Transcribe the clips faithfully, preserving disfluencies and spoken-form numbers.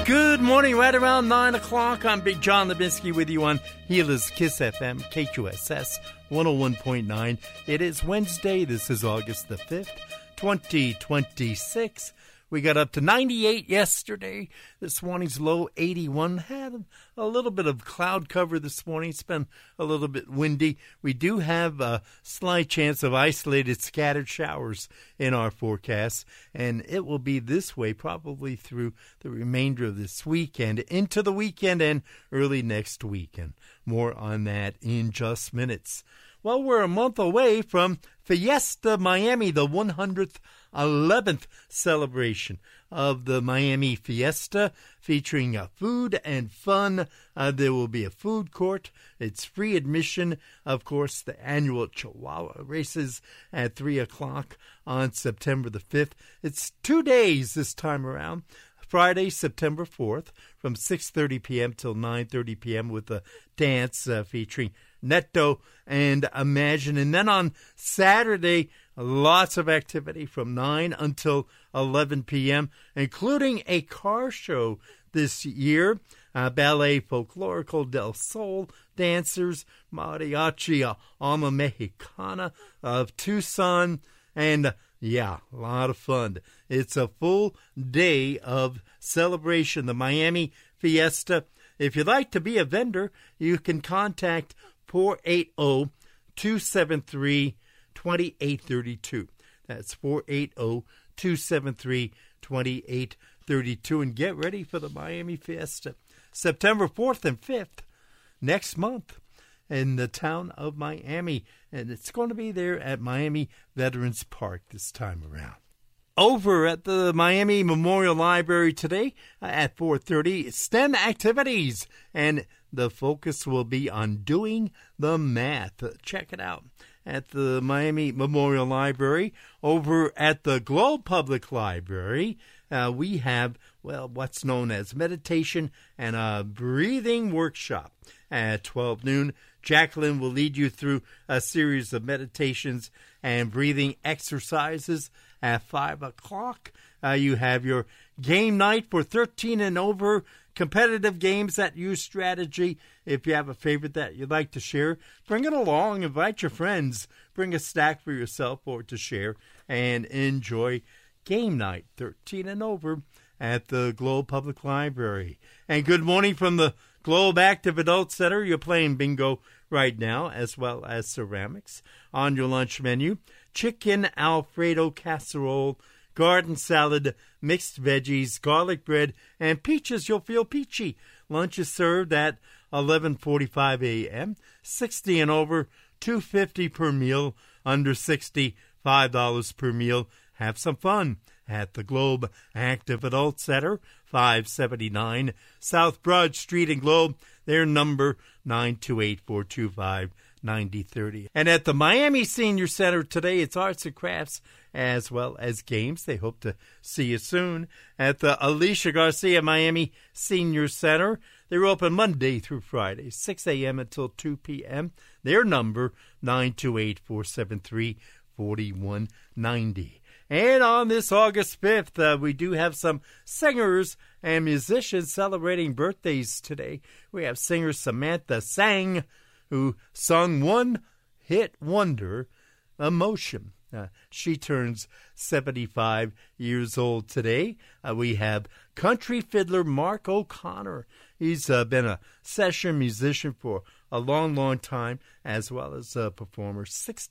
Good morning, right around nine o'clock. I'm Big John Lebinsky with you on Gila's Kiss F M, K Q S S one oh one point nine. It is Wednesday. This is August the fifth, twenty twenty-six. We got up to ninety-eight yesterday. This morning's low eighty-one. Had a little bit of cloud cover this morning. It's been a little bit windy. We do have a slight chance of isolated scattered showers in our forecast, and it will be this way probably through the remainder of this weekend, into the weekend and early next weekend. More on that in just minutes. Well, we're a month away from Fiesta Miami, the one hundred eleventh celebration of the Miami Fiesta, featuring uh, food and fun. Uh, there will be a food court. It's free admission. Of course, the annual Chihuahua races at three o'clock on September the fifth. It's two days this time around. Friday, September fourth, from six thirty p.m. till nine thirty p.m. with a dance uh, featuring Neto and Imagine. And then on Saturday, lots of activity from nine until eleven p.m., including a car show this year. Uh, ballet Folklorico del Sol dancers, Mariachi uh, Alma Mexicana of Tucson, and uh, yeah, a lot of fun. It's a full day of celebration, the Miami Fiesta. If you'd like to be a vendor, you can contact four eight zero, two seven three, two eight three two. That's four eight zero, two seven three, two eight three two. And get ready for the Miami Fiesta, September fourth and fifth, next month, in the town of Miami. And it's going to be there at Miami Veterans Park this time around. Over at the Miami Memorial Library today uh, at four thirty, STEM activities, and the focus will be on doing the math. Check it out at the Miami Memorial Library. Over at the Globe Public Library, uh, we have, well, what's known as meditation and a breathing workshop at twelve noon. Jacqueline will lead you through a series of meditations and breathing exercises. At five o'clock, uh, you have your game night for thirteen and over competitive games that use strategy. If you have a favorite that you'd like to share, bring it along. Invite your friends. Bring a stack for yourself or to share and enjoy game night thirteen and over at the Globe Public Library. And good morning from the Globe Active Adult Center. You're playing bingo right now, as well as ceramics. On your lunch menu, chicken Alfredo casserole, garden salad, mixed veggies, garlic bread, and peaches. You'll feel peachy. Lunch is served at eleven forty-five a.m. sixty and over, two dollars and fifty cents per meal. Under sixty, five dollars per meal. Have some fun at the Globe Active Adult Center, five seventy-nine South Broad Street in Globe. Their number, nine two eight, four two five, nine zero three zero. And at the Miami Senior Center today, it's arts and crafts as well as games. They hope to see you soon at the Alicia Garcia Miami Senior Center. They're open Monday through Friday, six a.m. until two p.m. Their number, nine two eight, four seven three, four one nine zero. And on this August fifth, uh, we do have some singers and musicians celebrating birthdays today. We have singer Samantha Sang, who sung one hit wonder, Emotion. Uh, she turns seventy-five years old today. Uh, we have country fiddler Mark O'Connor. He's uh, been a session musician for a long, long time, as well as a performer,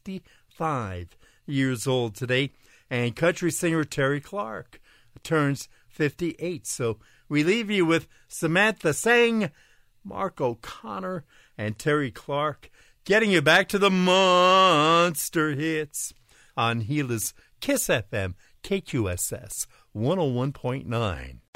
sixty-five years old today. And country singer Terry Clark turns fifty-eight. So we leave you with Samantha Sang, Mark O'Connor, and Terry Clark, getting you back to the monster hits on Gila's Kiss F M, K Q S S one oh one point nine.